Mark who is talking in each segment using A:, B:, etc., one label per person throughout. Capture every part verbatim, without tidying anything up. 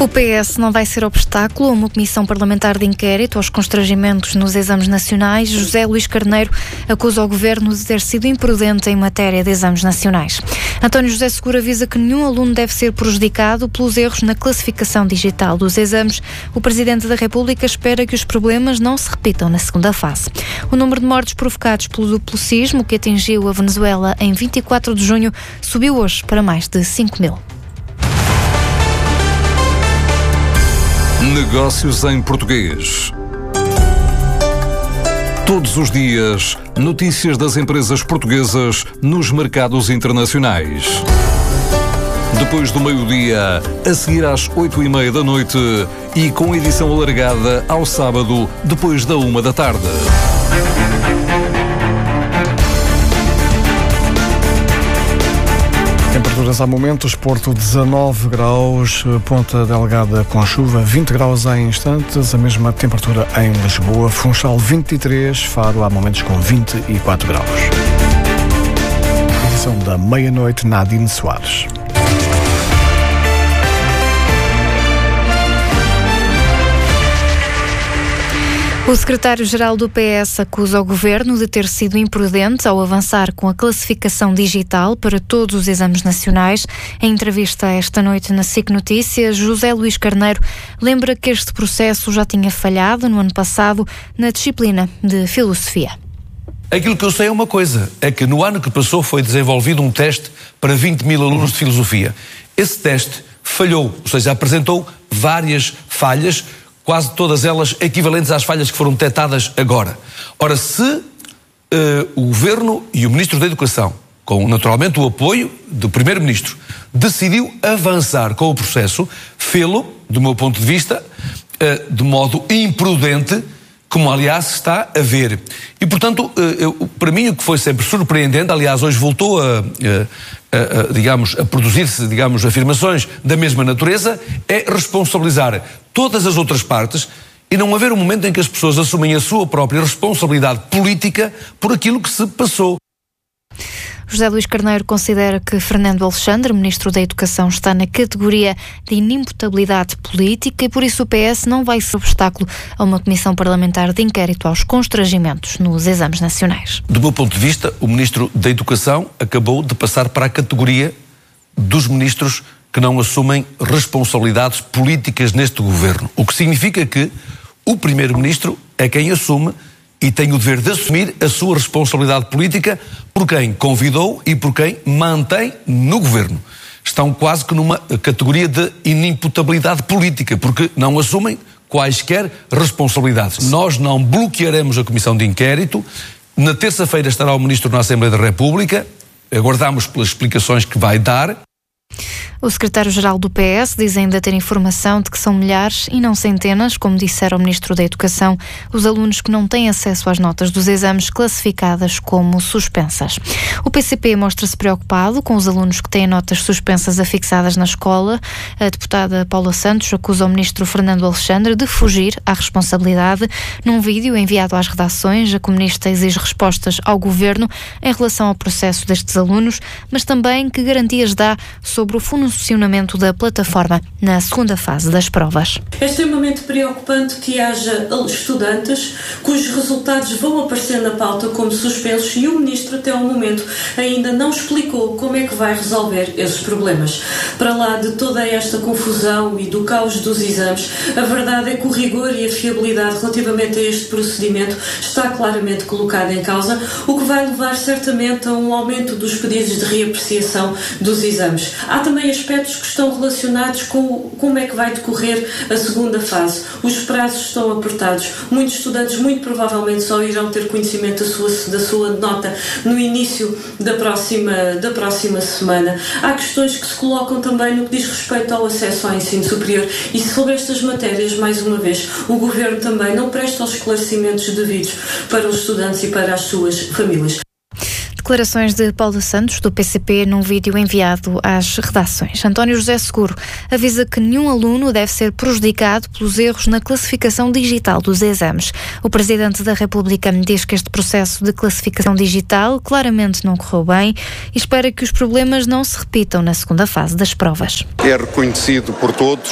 A: O P S não vai ser obstáculo a uma comissão parlamentar de inquérito aos constrangimentos nos exames nacionais. José Luís Carneiro acusa o governo de ter sido imprudente em matéria de exames nacionais. António José Seguro avisa que nenhum aluno deve ser prejudicado pelos erros na classificação digital dos exames. O Presidente da República espera que os problemas não se repitam na segunda fase. O número de mortes provocados pelo duplo sismo que atingiu a Venezuela em vinte e quatro de junho subiu hoje para mais de cinco mil.
B: Negócios em português. Todos os dias, notícias das empresas portuguesas nos mercados internacionais. Depois do meio-dia, a seguir às oito e meia da noite e com edição alargada ao sábado, depois da uma da tarde.
C: Temperaturas há momentos, Porto dezanove graus, Ponta Delgada com chuva, vinte graus em instantes, a mesma temperatura em Lisboa, Funchal vinte e três, Faro há momentos com vinte e quatro graus. Edição da meia-noite, Nadine Soares.
A: O secretário-geral do P S acusa o governo de ter sido imprudente ao avançar com a classificação digital para todos os exames nacionais. Em entrevista esta noite na S I C Notícias, José Luís Carneiro lembra que este processo já tinha falhado no ano passado na disciplina de Filosofia.
D: Aquilo que eu sei é uma coisa, é que no ano que passou foi desenvolvido um teste para vinte mil alunos de Filosofia. Esse teste falhou, ou seja, apresentou várias falhas, quase todas elas equivalentes às falhas que foram detectadas agora. Ora, se uh, o Governo e o Ministro da Educação, com naturalmente o apoio do Primeiro-Ministro, decidiu avançar com o processo, fê-lo, do meu ponto de vista, uh, de modo imprudente, como aliás está a ver. E portanto, uh, eu, para mim o que foi sempre surpreendente, aliás hoje voltou a... Uh, A, a, digamos, a produzir-se, digamos, afirmações da mesma natureza, é responsabilizar todas as outras partes e não haver um momento em que as pessoas assumem a sua própria responsabilidade política por aquilo que se passou.
A: José Luís Carneiro considera que Fernando Alexandre, Ministro da Educação, está na categoria de inimputabilidade política e por isso o P S não vai ser obstáculo a uma comissão parlamentar de inquérito aos constrangimentos nos exames nacionais.
D: Do meu ponto de vista, o Ministro da Educação acabou de passar para a categoria dos ministros que não assumem responsabilidades políticas neste governo. O que significa que o Primeiro-Ministro é quem assume e tem o dever de assumir a sua responsabilidade política por quem convidou e por quem mantém no governo. Estão quase que numa categoria de inimputabilidade política, porque não assumem quaisquer responsabilidades. Nós não bloquearemos a comissão de inquérito. Na terça-feira estará o Ministro na Assembleia da República. Aguardamos pelas explicações que vai dar.
A: O secretário-geral do P S diz ainda ter informação de que são milhares e não centenas, como dissera o Ministro da Educação, os alunos que não têm acesso às notas dos exames classificadas como suspensas. O P C P mostra-se preocupado com os alunos que têm notas suspensas afixadas na escola. A deputada Paula Santos acusa o Ministro Fernando Alexandre de fugir à responsabilidade. Num vídeo enviado às redações, a comunista exige respostas ao Governo em relação ao processo destes alunos, mas também que garantias dá sobre o funcionamento da plataforma na segunda fase das provas.
E: É extremamente preocupante que haja estudantes cujos resultados vão aparecer na pauta como suspensos e o Ministro até ao momento ainda não explicou como é que vai resolver esses problemas. Para lá de toda esta confusão e do caos dos exames, a verdade é que o rigor e a fiabilidade relativamente a este procedimento está claramente colocada em causa, o que vai levar certamente a um aumento dos pedidos de reapreciação dos exames. Há também aspectos que estão relacionados com como é que vai decorrer a segunda fase. Os prazos estão apertados. Muitos estudantes muito provavelmente só irão ter conhecimento da sua, da sua nota no início da próxima, da próxima semana. Há questões que se colocam também no que diz respeito ao acesso ao ensino superior e sobre estas matérias, mais uma vez, o Governo também não presta os esclarecimentos devidos para os estudantes e para as suas famílias.
A: Declarações de Paula Santos, do P C P, num vídeo enviado às redações. António José Seguro avisa que nenhum aluno deve ser prejudicado pelos erros na classificação digital dos exames. O Presidente da República diz que este processo de classificação digital claramente não correu bem e espera que os problemas não se repitam na segunda fase das provas.
F: É reconhecido por todos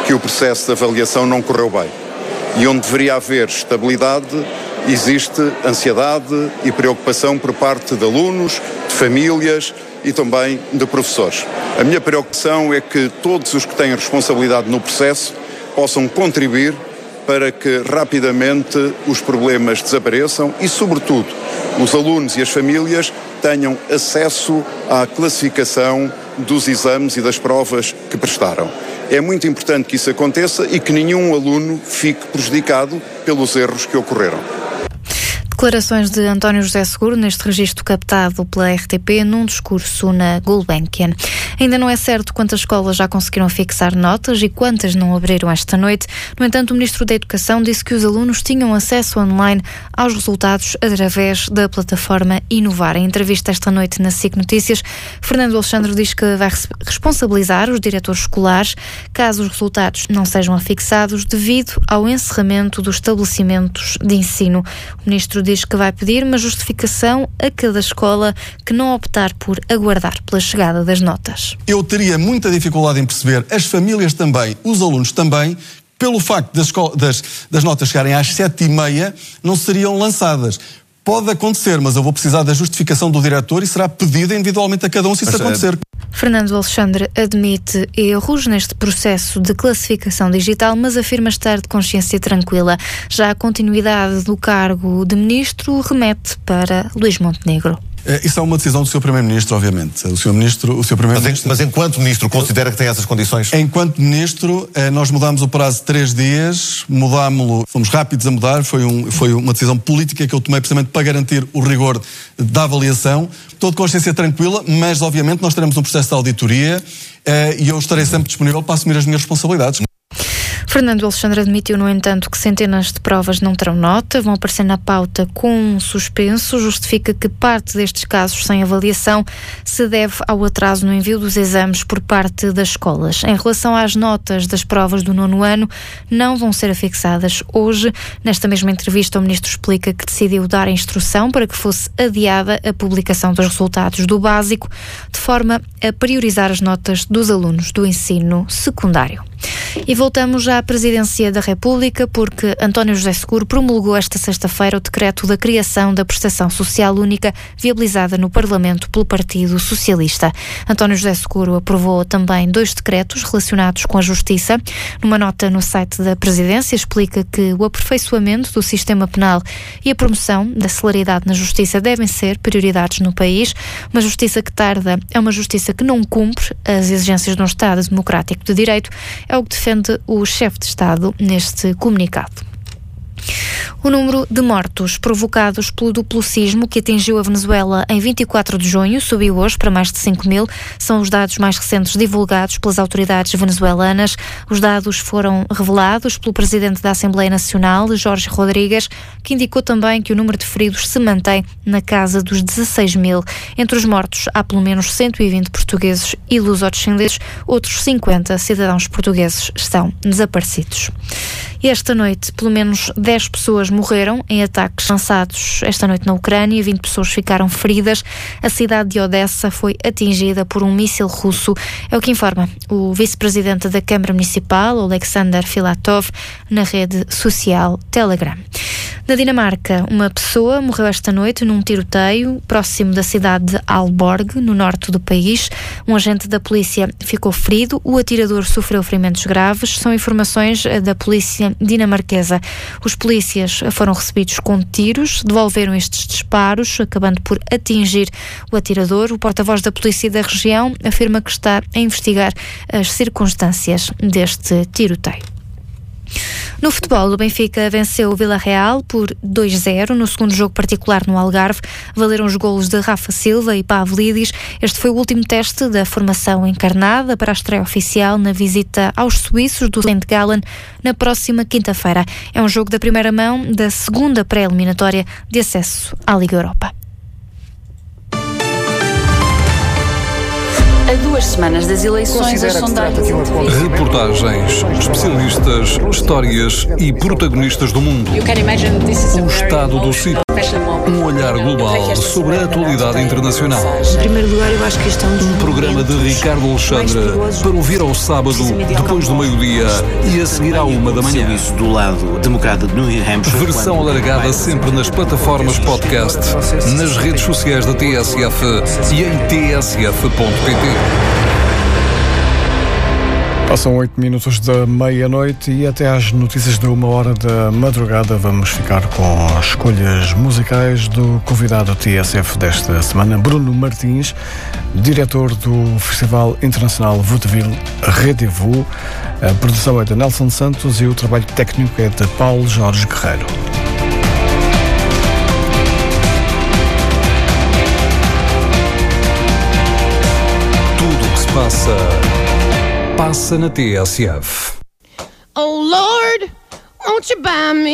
F: que o processo de avaliação não correu bem. E onde deveria haver estabilidade, existe ansiedade e preocupação por parte de alunos, de famílias e também de professores. A minha preocupação é que todos os que têm responsabilidade no processo possam contribuir para que rapidamente os problemas desapareçam e, sobretudo, os alunos e as famílias tenham acesso à classificação dos exames e das provas que prestaram. É muito importante que isso aconteça e que nenhum aluno fique prejudicado pelos erros que ocorreram.
A: Declarações de António José Seguro neste registro captado pela R T P num discurso na Gulbenkian. Ainda não é certo quantas escolas já conseguiram fixar notas e quantas não abriram esta noite. No entanto, o Ministro da Educação disse que os alunos tinham acesso online aos resultados através da plataforma Inovar. Em entrevista esta noite na S I C Notícias, Fernando Alexandre diz que vai responsabilizar os diretores escolares caso os resultados não sejam afixados devido ao encerramento dos estabelecimentos de ensino. O Ministro diz que vai pedir uma justificação a cada escola que não optar por aguardar pela chegada das notas.
G: Eu teria muita dificuldade em perceber, as famílias também, os alunos também, pelo facto das, das, das notas chegarem às sete e meia, não seriam lançadas. Pode acontecer, mas eu vou precisar da justificação do diretor e será pedida individualmente a cada um se isso acontecer.
A: Fernando Alexandre admite erros neste processo de classificação digital, mas afirma estar de consciência tranquila. Já a continuidade do cargo de ministro remete para Luís Montenegro.
G: Isso é uma decisão do seu Primeiro-Ministro, obviamente. O seu Ministro, o seu Primeiro-Ministro...
H: Mas, mas enquanto Ministro, considera que tem essas condições?
G: Enquanto Ministro, nós mudámos o prazo de três dias, mudámo-lo, fomos rápidos a mudar, foi, um, foi uma decisão política que eu tomei precisamente para garantir o rigor da avaliação. Estou de consciência tranquila, mas obviamente nós teremos um processo de auditoria e eu estarei sempre disponível para assumir as minhas responsabilidades.
A: Fernando Alexandre admitiu, no entanto, que centenas de provas não terão nota, vão aparecer na pauta com um suspenso. Justifica que parte destes casos sem avaliação se deve ao atraso no envio dos exames por parte das escolas. Em relação às notas das provas do nono ano, não vão ser afixadas hoje. Nesta mesma entrevista, o Ministro explica que decidiu dar a instrução para que fosse adiada a publicação dos resultados do básico, de forma a priorizar as notas dos alunos do ensino secundário. E voltamos à Presidência da República, porque António José Seguro promulgou esta sexta-feira o decreto da criação da Prestação Social Única, viabilizada no Parlamento pelo Partido Socialista. António José Seguro aprovou também dois decretos relacionados com a Justiça. Numa nota no site da Presidência, explica que o aperfeiçoamento do sistema penal e a promoção da celeridade na Justiça devem ser prioridades no país. Uma Justiça que tarda é uma Justiça que não cumpre as exigências de um Estado democrático de direito. É o que defende o chefe de Estado neste comunicado. O número de mortos provocados pelo duplo sismo que atingiu a Venezuela em vinte e quatro de junho subiu hoje para mais de cinco mil. São os dados mais recentes divulgados pelas autoridades venezuelanas. Os dados foram revelados pelo presidente da Assembleia Nacional, Jorge Rodrigues, que indicou também que o número de feridos se mantém na casa dos dezesseis mil. Entre os mortos há pelo menos cento e vinte portugueses e lusodescendentes. Outros cinquenta cidadãos portugueses estão desaparecidos. E esta noite, pelo menos dez pessoas morreram em ataques lançados esta noite na Ucrânia, vinte pessoas ficaram feridas. A cidade de Odessa foi atingida por um míssil russo. É o que informa o vice-presidente da Câmara Municipal, Alexander Filatov, na rede social Telegram. Na Dinamarca, uma pessoa morreu esta noite num tiroteio próximo da cidade de Aalborg, no norte do país. Um agente da polícia ficou ferido, o atirador sofreu ferimentos graves. São informações da polícia dinamarquesa. Os polícias foram recebidos com tiros, devolveram estes disparos, acabando por atingir o atirador. O porta-voz da polícia da região afirma que está a investigar as circunstâncias deste tiroteio. No futebol, o Benfica venceu o Vila Real por dois a zero no segundo jogo particular no Algarve. Valeram os golos de Rafa Silva e Pavlidis. Este foi o último teste da formação encarnada para a estreia oficial na visita aos suíços do Saint Gallen na próxima quinta-feira. É um jogo da primeira mão da segunda pré-eliminatória de acesso à Liga Europa.
I: A duas semanas das eleições, as sondagens...
B: Reportagens, especialistas, histórias e protagonistas do mundo. O estado do sítio. Um olhar global sobre a atualidade internacional.
J: Em primeiro lugar, eu acho que este é um,
B: um programa de Ricardo Alexandre para ouvir ao sábado, depois do meio-dia e a seguir à uma da manhã.
K: Do lado democrata de New Hampshire.
B: Versão alargada sempre nas plataformas podcast, nas redes sociais da T S F e em t s f ponto p t.
C: Passam oito minutos da meia-noite e até às notícias de uma hora da madrugada vamos ficar com as escolhas musicais do convidado T S F desta semana, Bruno Martins, diretor do Festival Internacional Vaudeville Rendez-Vous. A produção é de Nelson Santos e o trabalho técnico é de Paulo Jorge Guerreiro.
B: Tudo o que se passa, passa na T S F.
L: Oh Lord, won't you buy me